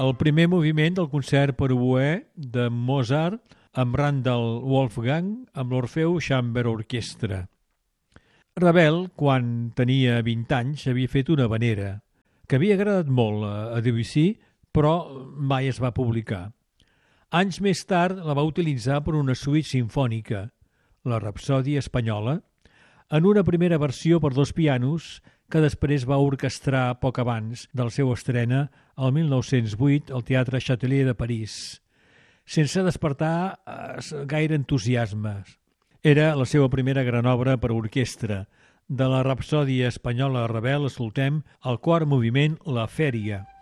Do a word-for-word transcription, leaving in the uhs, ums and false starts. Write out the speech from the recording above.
el primer moviment del concert per oboè de Mozart amb Randall Wolfgang amb l'Orfeu Chamber Orchestra. Ravel, quan tenia vint anys, havia fet una havanera que havia agradat molt a Debussy, però mai es va publicar. Anys més tard la va utilitzar per una suite simfònica, la Rapsòdia Espanyola, en una primera versió per dos pianos que després va orquestrar poc abans del seu estrena el mil nou-cents vuit al Teatre Châtelet de París, sense despertar gaire entusiasme. Era la seva primera gran obra per a orquestra. De la Rapsòdia Espanyola de Ravel escoltem el quart moviment, La Fèria.